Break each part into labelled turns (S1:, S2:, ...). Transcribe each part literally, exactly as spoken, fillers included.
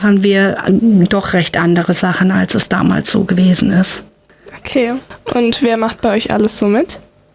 S1: haben wir doch recht andere Sachen, als es damals so gewesen ist.
S2: Okay, und wer macht bei euch alles so mit?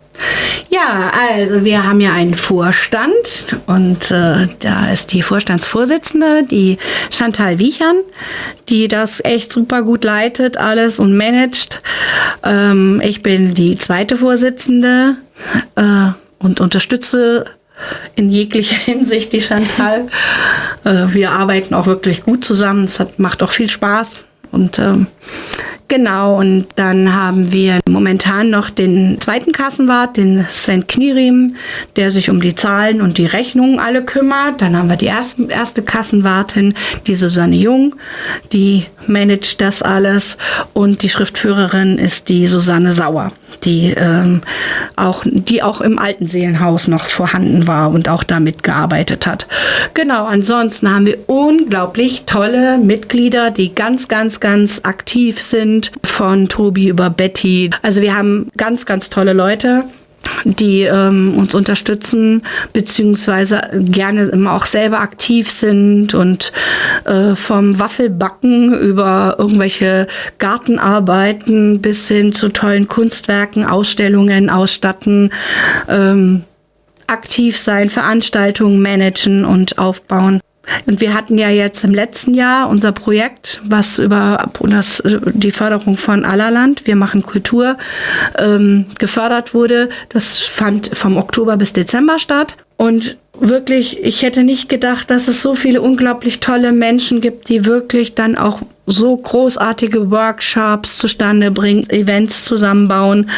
S1: Ja, also wir haben ja einen Vorstand und äh, da ist die Vorstandsvorsitzende, die Chantal Wiechern, die das echt super gut leitet alles und managt. Ähm, ich bin die zweite Vorsitzende äh, und unterstütze in jeglicher Hinsicht die Chantal. Äh, wir arbeiten auch wirklich gut zusammen, es hat, macht auch viel Spaß. Und ähm, genau, und dann haben wir momentan noch den zweiten Kassenwart, den Sven Knieriem, der sich um die Zahlen und die Rechnungen alle kümmert. Dann haben wir die erste, erste Kassenwartin, die Susanne Jung, die managt das alles. Und die Schriftführerin ist die Susanne Sauer, die, ähm, auch, die auch im alten Seelenhaus noch vorhanden war und auch damit gearbeitet hat. Genau, ansonsten haben wir unglaublich tolle Mitglieder, die ganz, ganz, ganz aktiv sind, von Tobi über Betty. Also wir haben ganz, ganz tolle Leute, die ähm, uns unterstützen, beziehungsweise gerne immer auch selber aktiv sind und äh, vom Waffelbacken über irgendwelche Gartenarbeiten bis hin zu tollen Kunstwerken, Ausstellungen, Ausstatten, ähm, aktiv sein, Veranstaltungen managen und aufbauen. Und wir hatten ja jetzt im letzten Jahr unser Projekt, was über das, die Förderung von Allerland, wir machen Kultur, ähm, gefördert wurde. Das fand vom Oktober bis Dezember statt. Und wirklich, ich hätte nicht gedacht, dass es so viele unglaublich tolle Menschen gibt, die wirklich dann auch so großartige Workshops zustande bringen, Events zusammenbauen.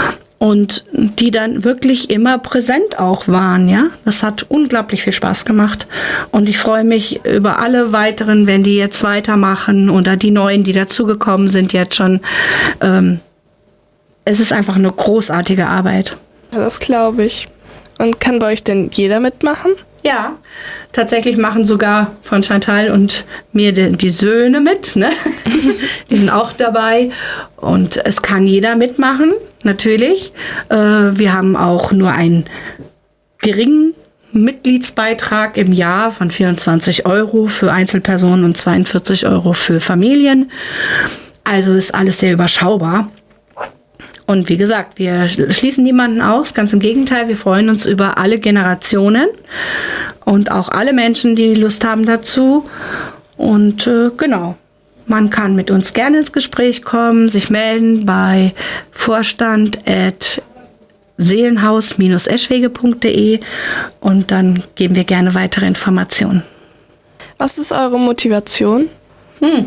S1: Und die dann wirklich immer präsent auch waren, ja. Das hat unglaublich viel Spaß gemacht. Und ich freue mich über alle weiteren, wenn die jetzt weitermachen oder die Neuen, die dazugekommen sind jetzt schon. Ähm, es ist einfach eine großartige Arbeit.
S2: Ja, das glaube ich. Und kann bei euch denn jeder mitmachen?
S1: Ja, tatsächlich machen sogar von Chantal und mir die, die Söhne mit, ne? Die sind auch dabei und es kann jeder mitmachen, natürlich. Äh, wir haben auch nur einen geringen Mitgliedsbeitrag im Jahr von vierundzwanzig Euro für Einzelpersonen und zweiundvierzig Euro für Familien. Also ist alles sehr überschaubar. Und wie gesagt, wir schließen niemanden aus, ganz im Gegenteil, wir freuen uns über alle Generationen und auch alle Menschen, die Lust haben dazu. Und äh, genau, man kann mit uns gerne ins Gespräch kommen, sich melden bei vorstand at seelenhaus Bindestrich eschwege punkt de und dann geben wir gerne weitere Informationen.
S2: Was ist eure Motivation?
S1: Hm.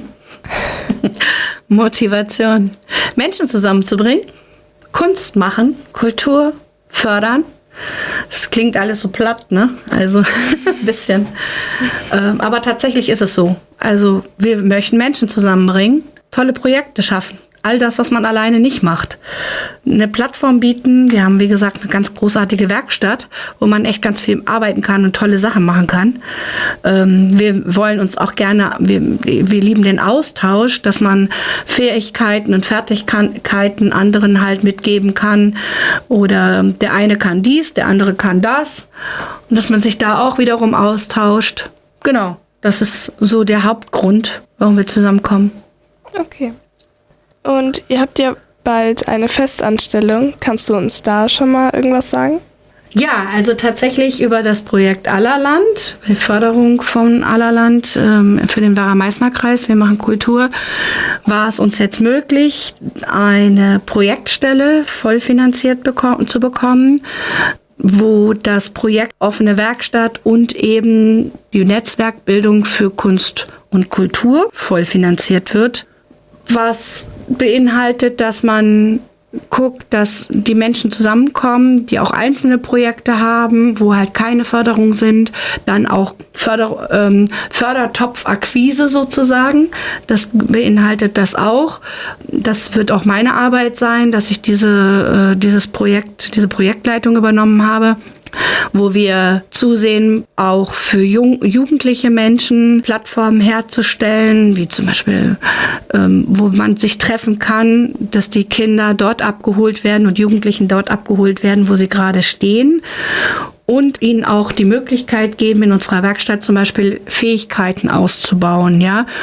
S1: Motivation, Menschen zusammenzubringen. Kunst machen, Kultur fördern. Das klingt alles so platt, ne? Also ein bisschen. Ähm, aber tatsächlich ist es so. Also wir möchten Menschen zusammenbringen, tolle Projekte schaffen. All das, was man alleine nicht macht. Eine Plattform bieten. Wir haben, wie gesagt, eine ganz großartige Werkstatt, wo man echt ganz viel arbeiten kann und tolle Sachen machen kann. Ähm, wir wollen uns auch gerne, wir, wir lieben den Austausch, dass man Fähigkeiten und Fertigkeiten anderen halt mitgeben kann. Oder der eine kann dies, der andere kann das. Und dass man sich da auch wiederum austauscht. Genau, das ist so der Hauptgrund, warum wir zusammenkommen.
S2: Okay. Und ihr habt ja bald eine Festanstellung. Kannst du uns da schon mal irgendwas sagen?
S1: Ja, also tatsächlich über das Projekt Allerland, die Förderung von Allerland ähm, für den Werra-Meißner-Kreis, wir machen Kultur, war es uns jetzt möglich, eine Projektstelle vollfinanziert bekommen, zu bekommen, wo das Projekt Offene Werkstatt und eben die Netzwerkbildung für Kunst und Kultur vollfinanziert wird. Was beinhaltet, dass man guckt, dass die Menschen zusammenkommen, die auch einzelne Projekte haben, wo halt keine Förderung sind, dann auch Förder, ähm, Fördertopf-Akquise sozusagen. Das beinhaltet das auch. Das wird auch meine Arbeit sein, dass ich diese, äh, dieses Projekt, diese Projektleitung übernommen habe, wo wir zusehen, auch für jung, jugendliche Menschen Plattformen herzustellen, wie zum Beispiel, ähm, wo man sich treffen kann, dass die Kinder dort abgeholt werden und Jugendlichen dort abgeholt werden, wo sie gerade stehen. Und ihnen auch die Möglichkeit geben, in unserer Werkstatt zum Beispiel Fähigkeiten auszubauen, ja,